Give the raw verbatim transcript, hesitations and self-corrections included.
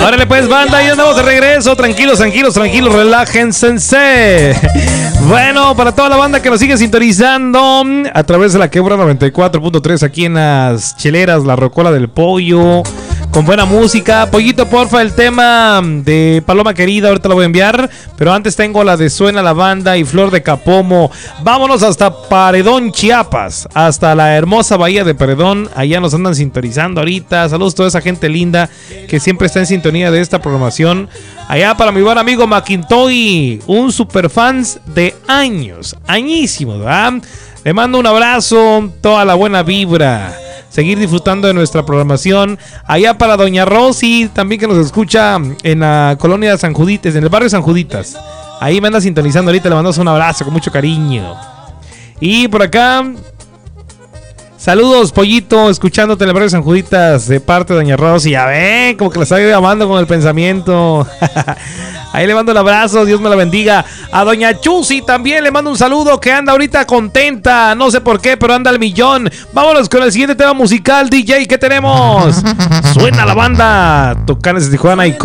Órale pues, banda, ya andamos de regreso. Tranquilos, tranquilos, tranquilos, relájense. Bueno, para toda la banda que nos sigue sintonizando a través de la Quebra noventa y cuatro punto tres aquí en las cheleras, la Rocola del Pollo, con buena música. Pollito, porfa, el tema de Paloma Querida, ahorita lo voy a enviar, pero antes tengo la de Suena la Banda y Flor de Capomo. Vámonos hasta Paredón, Chiapas, hasta la hermosa bahía de Paredón. Allá nos andan sintonizando ahorita. Saludos a toda esa gente linda que siempre está en sintonía de esta programación. Allá para mi buen amigo Maquintoy, un superfans de años, añísimos, ¿verdad? Le mando un abrazo, toda la buena vibra. Seguir disfrutando de nuestra programación. Allá para Doña Rosy, también que nos escucha en la colonia de San Juditas, en el barrio San Juditas. Ahí me anda sintonizando ahorita, le mandamos un abrazo con mucho cariño. Y por acá, saludos, Pollito, escuchándote en el barrio San Juditas de parte de Doña Rosy. Ya ven, como que la está llamando con el pensamiento. Ahí le mando un abrazo, Dios me la bendiga. A Doña Chusi también le mando un saludo, que anda ahorita contenta, no sé por qué, pero anda al millón. Vámonos con el siguiente tema musical, D J, ¿qué tenemos? Suena la Banda, Tucanes de Tijuana y